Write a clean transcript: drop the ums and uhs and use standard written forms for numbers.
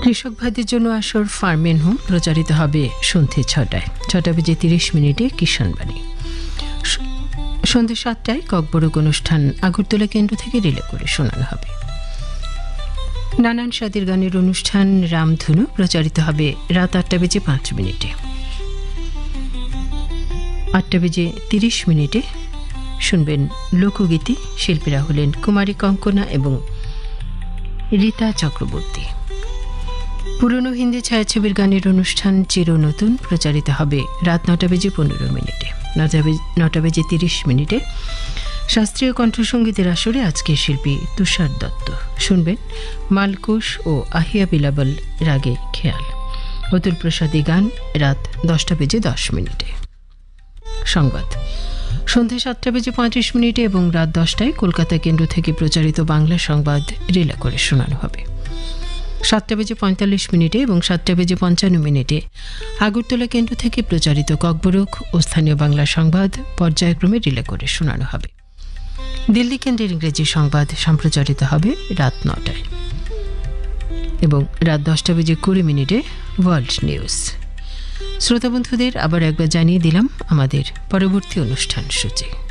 কৃষক ভাইদের জন্য আসর ফার্ম এন্ড হোম প্রচারিত হবে সন্ধ্যে 6টায় 6:30 কিষাণবাণী। সন্ধ্যে 7টায় ককবরক অনুষ্ঠান আগরতলা কেন্দ্র থেকে রিলে করে শোনানো হবে। নানান স্বাদের গানের অনুষ্ঠান রামধনু প্রচারিত হবে রাত 8:05। 8:30 শুনবেন লোকগীতি। শিল্পীরা হলেন কুমারী কঙ্কনা এবং রীতা চক্রবর্তী। পুরনো হিন্দি ছায়াছবির গানের অনুষ্ঠান চিরনতুন প্রচারিত হবে রাত 9:15। 9:30 শাস্ত্রীয় কণ্ঠসঙ্গীতের আসরে আজকের শিল্পী তুষার দত্ত। শুনবেন মালকুশ ও আহিয়া বিলাবল রাগে খেয়াল। অতুল প্রসাদী গান রাত 10:10। সংবাদ সন্ধ্যে 7:35 এবং রাত 10টায় কলকাতা কেন্দ্র থেকে প্রচারিত বাংলা সংবাদ রিলে করে শোনানো হবে। 7:45 এবং 7:55 আগরতলা কেন্দ্র থেকে প্রচারিত ককবরক ও স্থানীয় বাংলা সংবাদ পর্যায়ক্রমে রিলে করে শোনানো হবে। দিল্লি কেন্দ্রের ইংরেজি সংবাদ সম্প্রচারিত হবে রাত 9টায় এবং রাত 10:20 ওয়ার্ল্ড নিউজ। শ্রোতা বন্ধুদের আবার একবার জানিয়ে দিলাম আমাদের পরবর্তী অনুষ্ঠান সূচি।